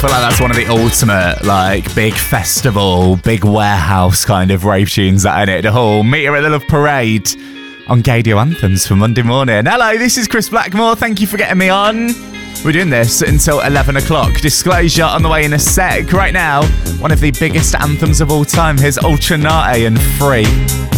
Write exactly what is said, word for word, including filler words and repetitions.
feel like that's one of the ultimate, like, big festival, big warehouse kind of rave tunes that in it. The whole Meet Her at the Love Parade on Gaydio Anthems for Monday morning. Hello, this is Chris Blackmore. Thank you for getting me on. We're doing this until eleven o'clock. Disclosure on the way in a sec. Right now, one of the biggest anthems of all time. Here's Ultra Nate and Free.